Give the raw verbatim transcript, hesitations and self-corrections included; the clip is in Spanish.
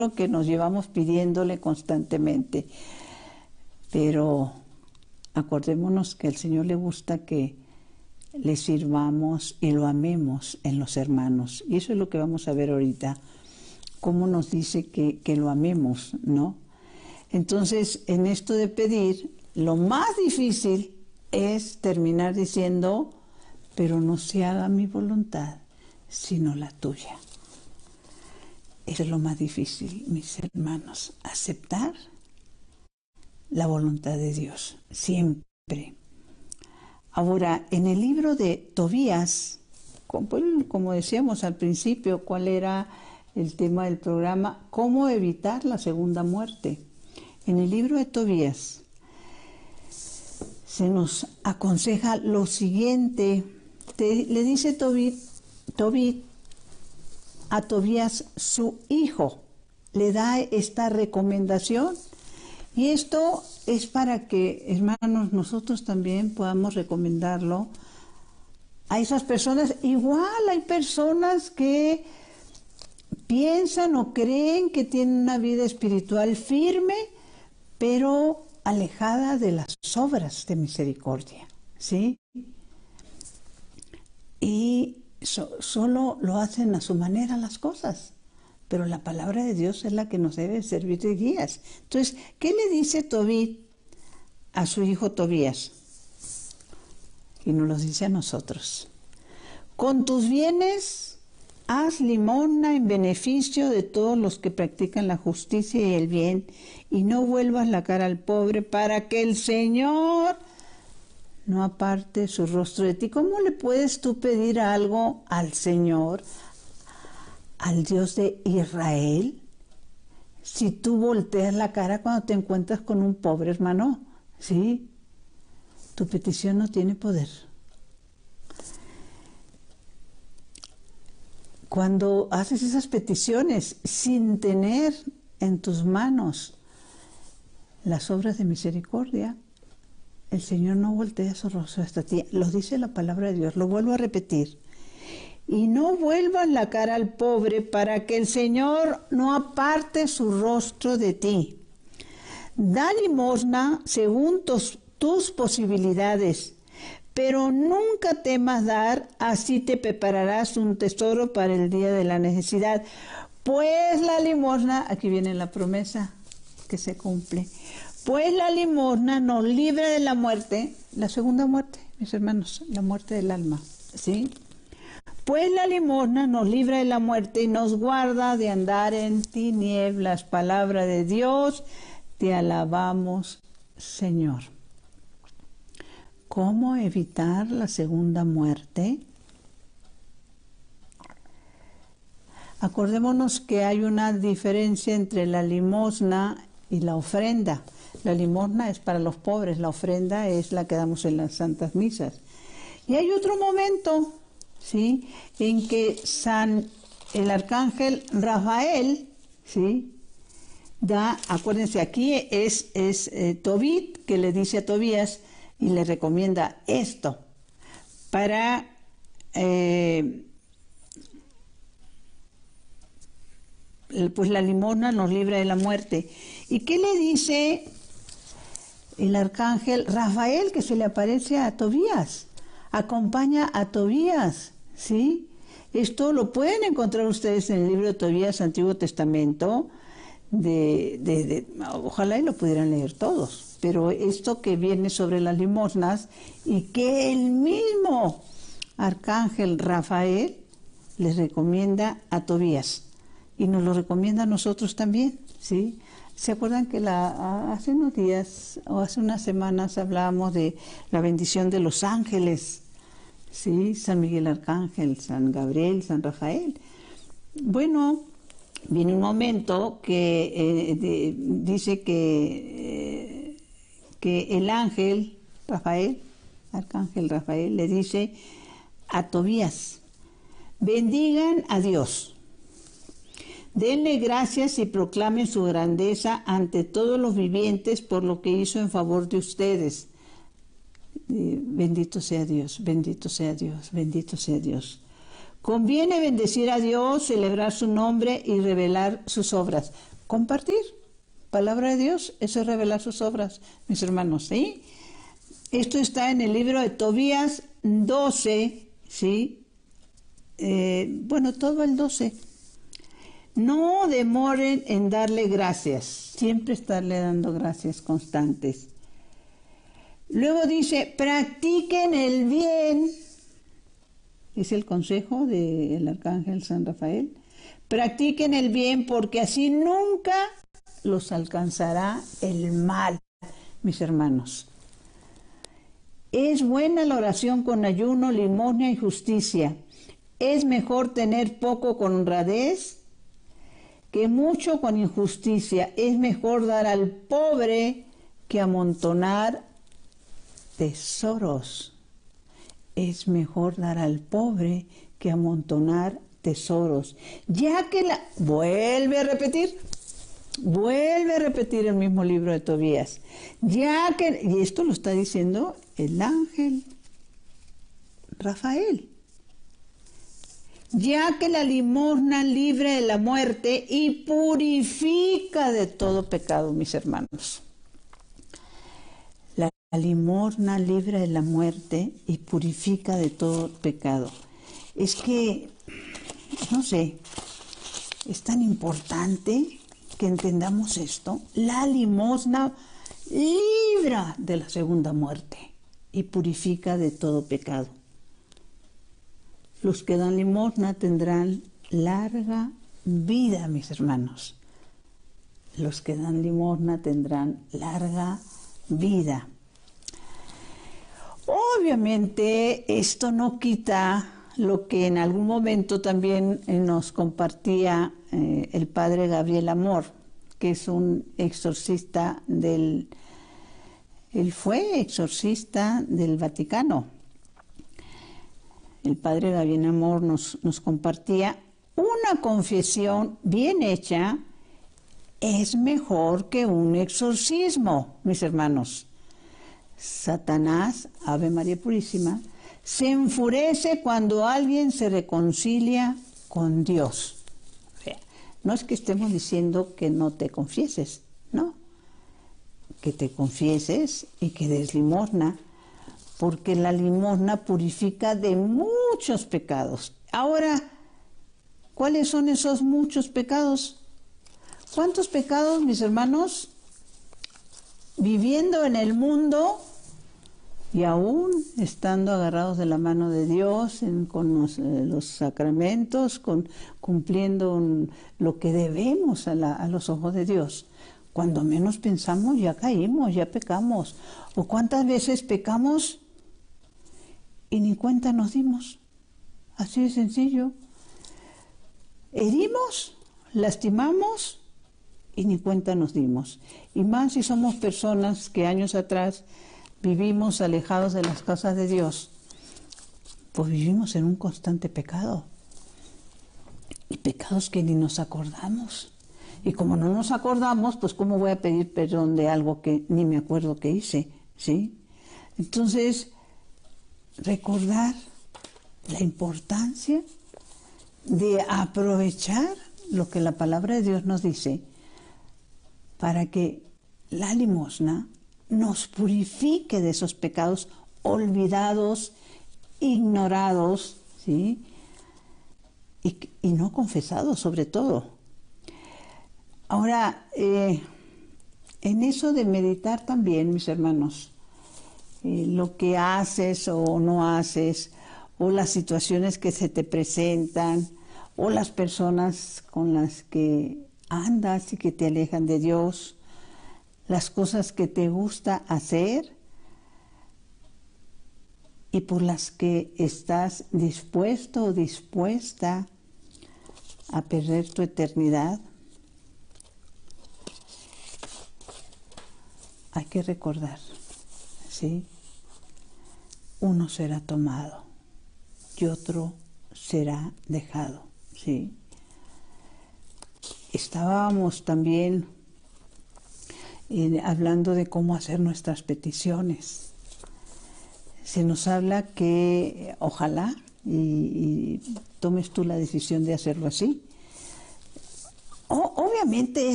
que nos llevamos pidiéndole constantemente. Pero acordémonos que al Señor le gusta que le sirvamos y lo amemos en los hermanos. Y eso es lo que vamos a ver ahorita, cómo nos dice que, que lo amemos, ¿no? Entonces, en esto de pedir, lo más difícil es terminar diciendo, pero no se haga mi voluntad, sino la tuya. Eso es lo más difícil, mis hermanos, aceptar la voluntad de Dios, siempre. Ahora, en el libro de Tobías, como, como decíamos al principio, ¿cuál era el tema del programa? ¿Cómo evitar la segunda muerte? En el libro de Tobías se nos aconseja lo siguiente. Te, le dice Tobit, Tobit a Tobías, su hijo, le da esta recomendación. Y esto es para que, hermanos, nosotros también podamos recomendarlo a esas personas. Igual hay personas que piensan o creen que tienen una vida espiritual firme, pero alejada de las obras de misericordia, ¿sí? Y so, solo lo hacen a su manera las cosas, pero la palabra de Dios es la que nos debe servir de guías. Entonces, ¿qué le dice Tobit a su hijo Tobías? Y nos lo dice a nosotros. Con tus bienes haz limosna en beneficio de todos los que practican la justicia y el bien, y no vuelvas la cara al pobre, para que el Señor no aparte su rostro de ti. ¿Cómo le puedes tú pedir algo al Señor, al Dios de Israel, si tú volteas la cara cuando te encuentras con un pobre hermano? ¿Sí? Tu petición no tiene poder. Cuando haces esas peticiones sin tener en tus manos las obras de misericordia, el Señor no voltea su rostro hasta ti. Lo dice la palabra de Dios, lo vuelvo a repetir. Y no vuelvas la cara al pobre, para que el Señor no aparte su rostro de ti. Da limosna según tus, tus posibilidades, pero nunca temas dar, así te prepararás un tesoro para el día de la necesidad. Pues la limosna, aquí viene la promesa que se cumple, pues la limosna nos libra de la muerte, la segunda muerte, mis hermanos, la muerte del alma, ¿sí? Pues la limosna nos libra de la muerte y nos guarda de andar en tinieblas. Palabra de Dios, te alabamos, Señor. ¿Cómo evitar la segunda muerte? Acordémonos que hay una diferencia entre la limosna y la ofrenda. La limosna es para los pobres, la ofrenda es la que damos en las santas misas. Y hay otro momento, ¿sí?, en que San, el arcángel Rafael, ¿sí?, da, acuérdense, aquí es, es eh, Tobit que le dice a Tobías y le recomienda esto para eh, pues la limosna nos libra de la muerte. ¿Y qué le dice el arcángel Rafael, que se le aparece a Tobías? Acompaña a Tobías, ¿sí? Esto lo pueden encontrar ustedes en el libro de Tobías, Antiguo Testamento, de, de, de, ojalá y lo pudieran leer todos. Pero esto que viene sobre las limosnas y que el mismo arcángel Rafael les recomienda a Tobías y nos lo recomienda a nosotros también, ¿sí? ¿Se acuerdan que la, hace unos días o hace unas semanas hablábamos de la bendición de los ángeles? ¿Sí? San Miguel Arcángel, San Gabriel, San Rafael. Bueno, viene un momento que eh, de, dice que... Eh, que el ángel Rafael, arcángel Rafael, le dice a Tobías, bendigan a Dios, denle gracias y proclamen su grandeza ante todos los vivientes por lo que hizo en favor de ustedes. Eh, bendito sea Dios, bendito sea Dios, bendito sea Dios. Conviene bendecir a Dios, celebrar su nombre y revelar sus obras. Compartir palabra de Dios, eso es revelar sus obras, mis hermanos, ¿sí? Esto está en el libro de Tobías doce, ¿sí? Eh, bueno, todo el doce. No demoren en darle gracias, siempre estarle dando gracias constantes. Luego dice, practiquen el bien, es el consejo del arcángel San Rafael. Practiquen el bien porque así nunca los alcanzará el mal, mis hermanos. Es buena la oración con ayuno, limosna y justicia. Es mejor tener poco con honradez que mucho con injusticia. Es mejor dar al pobre que amontonar tesoros. Es mejor dar al pobre que amontonar tesoros. Ya que la... Vuelve a repetir. Vuelve a repetir el mismo libro de Tobías. Ya que... Y esto lo está diciendo el ángel Rafael. Ya que la limosna libre de la muerte y purifica de todo pecado, mis hermanos. La limosna libre de la muerte y purifica de todo pecado. Es que, no sé, es tan importante que entendamos esto. La limosna libra de la segunda muerte y purifica de todo pecado. Los que dan limosna tendrán larga vida, mis hermanos. Los que dan limosna tendrán larga vida. Obviamente esto no quita lo que en algún momento también nos compartía eh, el padre Gabriel Amor, que es un exorcista del... Él fue exorcista del Vaticano. El padre Gabriel Amor nos, nos compartía una confesión bien hecha es mejor que un exorcismo, mis hermanos. Satanás, Ave María Purísima, se enfurece cuando alguien se reconcilia con Dios. O sea, no es que estemos diciendo que no te confieses, no. Que te confieses y que des limosna, porque la limosna purifica de muchos pecados. Ahora, ¿cuáles son esos muchos pecados? ¿Cuántos pecados, mis hermanos, viviendo en el mundo y aún estando agarrados de la mano de Dios en, con los, eh, los sacramentos, con, cumpliendo un, lo que debemos a, la, a los ojos de Dios? Cuando menos pensamos ya caímos, ya pecamos. ¿O cuántas veces pecamos y ni cuenta nos dimos? Así de sencillo. Herimos, lastimamos y ni cuenta nos dimos. Y más si somos personas que años atrás vivimos alejados de las cosas de Dios, pues vivimos en un constante pecado. Y pecados que ni nos acordamos. Y como no nos acordamos, pues ¿cómo voy a pedir perdón de algo que ni me acuerdo que hice? ¿Sí? Entonces, recordar la importancia de aprovechar lo que la palabra de Dios nos dice para que la limosna nos purifique de esos pecados olvidados, ignorados, ¿sí? y, y no confesados sobre todo. Ahora, eh, en eso de meditar también, mis hermanos, eh, lo que haces o no haces, o las situaciones que se te presentan, o las personas con las que andas y que te alejan de Dios, las cosas que te gusta hacer y por las que estás dispuesto o dispuesta a perder tu eternidad. Hay que recordar, ¿sí? Uno será tomado y otro será dejado, ¿sí? Estábamos también eh, hablando de cómo hacer nuestras peticiones. Se nos habla que ojalá y, y tomes tú la decisión de hacerlo así. O, obviamente